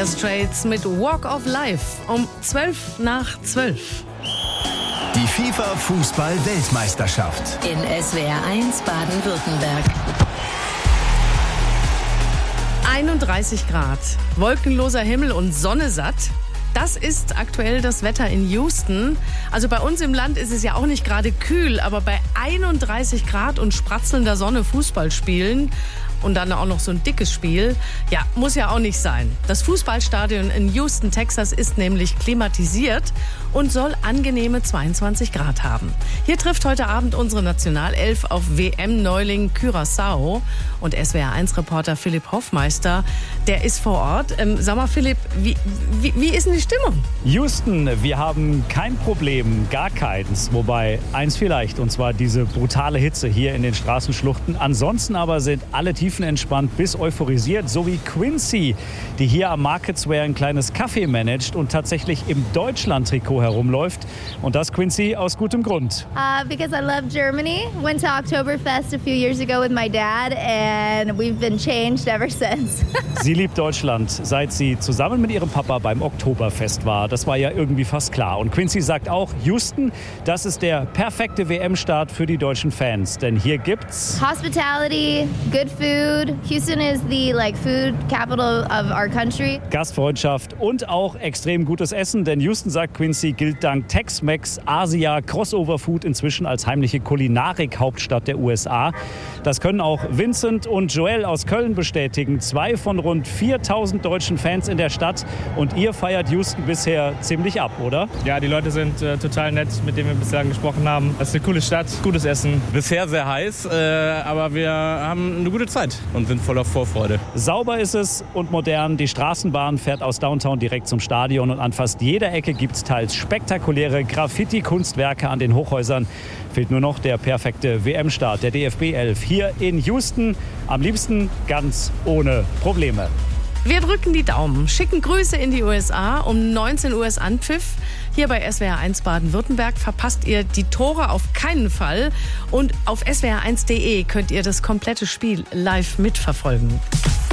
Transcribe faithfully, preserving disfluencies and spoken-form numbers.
Dire Straits mit Walk of Life um zwölf nach zwölf. Die FIFA-Fußball-Weltmeisterschaft. In S W R eins Baden-Württemberg. einunddreißig Grad, wolkenloser Himmel und Sonne satt. Das ist aktuell das Wetter in Houston. Also bei uns im Land ist es ja auch nicht gerade kühl, aber bei einunddreißig Grad und spratzelnder Sonne Fußball spielen und dann auch noch so ein dickes Spiel, ja, muss ja auch nicht sein. Das Fußballstadion in Houston, Texas ist nämlich klimatisiert und soll angenehme zweiundzwanzig Grad haben. Hier trifft heute Abend unsere Nationalelf auf W M-Neuling Curaçao und S W R eins Reporter Philipp Hoffmeister, der ist vor Ort. Ähm, sag mal, Philipp, wie, wie, wie ist denn die Stimmung? Houston, wir haben kein Problem, gar keins. Wobei eins vielleicht, und zwar diese brutale Hitze hier in den Straßenschluchten. Ansonsten aber sind alle tiefenentspannt bis euphorisiert, so wie Quincy, die hier am Market Square ein kleines Café managt und tatsächlich im Deutschland-Trikot herumläuft. Und das, Quincy, aus gutem Grund. Uh, because I love Germany. Went to Oktoberfest a few years ago with my dad and we've been changed ever since. Sie liebt Deutschland, seit sie zusammen mit ihrem Papa beim Oktoberfest war. Das war ja irgendwie fast klar. Und Quincy sagt auch, Houston, das ist der perfekte W M-Start für die deutschen Fans. Denn hier gibt's Hospitality, good food. Houston is the like food capital of our country. Gastfreundschaft und auch extrem gutes Essen. Denn Houston, sagt Quincy, gilt dank Tex-Mex, Asia, Crossover-Food inzwischen als heimliche Kulinarik-Hauptstadt der U S A. Das können auch Vincent und Joel aus Köln bestätigen. Zwei von rund viertausend deutschen Fans in der Stadt. Und ihr feiert Houston bisher ziemlich ab, oder? Ja, die Leute sind äh, total nett, mit denen wir bislang gesprochen haben. Es ist eine coole Stadt, gutes Essen. Bisher sehr heiß, äh, aber wir haben eine gute Zeit und sind voller Vorfreude. Sauber ist es und modern. Die Straßenbahn fährt aus Downtown direkt zum Stadion und an fast jeder Ecke gibt es teils spektakuläre Graffiti-Kunstwerke an den Hochhäusern. Fehlt nur noch der perfekte W M-Start der D F B elf hier in Houston. Am liebsten ganz ohne Probleme. Wir drücken die Daumen, schicken Grüße in die U S A. Um neunzehn Uhr ist Anpfiff. Hier bei S W R eins Baden-Württemberg verpasst ihr die Tore auf keinen Fall. Und auf S W R eins punkt de könnt ihr das komplette Spiel live mitverfolgen.